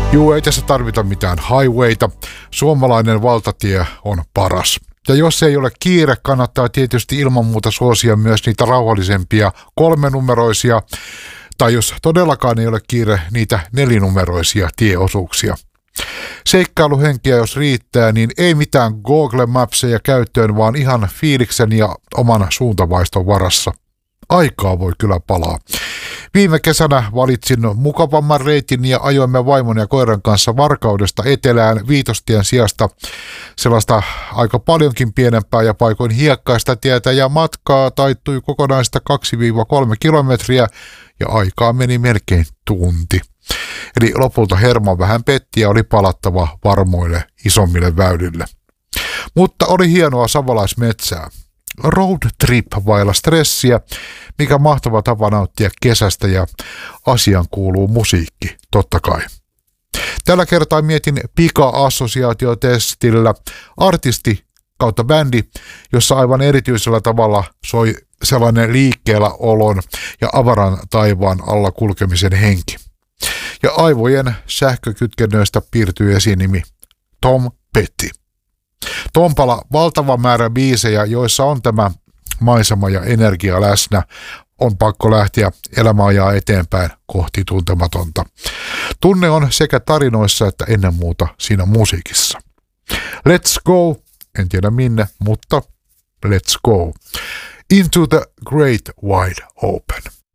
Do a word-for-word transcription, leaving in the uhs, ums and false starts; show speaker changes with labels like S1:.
S1: Juu, ei tässä tarvita mitään highwayta. Suomalainen valtatie on paras. Ja jos ei ole kiire, kannattaa tietysti ilman muuta suosia myös niitä rauhallisempia kolmenumeroisia, tai jos todellakaan ei ole kiire, niitä nelinumeroisia tieosuuksia. Seikkailuhenkiä jos riittää, niin ei mitään Google Mapseja käyttöön, vaan ihan fiiliksen ja oman suuntavaiston varassa. Aikaa voi kyllä palaa. Viime kesänä valitsin mukavamman reitin ja ajoimme vaimon ja koiran kanssa Varkaudesta etelään Viitostien sijasta sellaista aika paljonkin pienempää ja paikoin hiekkaista tietä, ja matkaa taittui kokonaista kaksi kolme kilometriä ja aikaa meni melkein tunti. Eli lopulta hermo vähän petti ja oli palattava varmoille isommille väylille. Mutta oli hienoa savolaismetsää. Road trip vailla stressiä, mikä mahtava tapa nauttia kesästä, ja asian kuuluu musiikki, totta kai. Tällä kertaa mietin pika-assosiaatiotestillä artisti kautta bändi, jossa aivan erityisellä tavalla soi sellainen liikkeellä olon ja avaran taivaan alla kulkemisen henki. Ja aivojen sähkökytkennöistä piirtyy esinimi Tom Petty. Tompala valtava määrä biisejä, joissa on tämä maisema ja energia läsnä. On pakko lähteä elämäajaa eteenpäin kohti tuntematonta. Tunne on sekä tarinoissa että ennen muuta siinä musiikissa. Let's go, en tiedä minne, mutta let's go. Into the great wide open.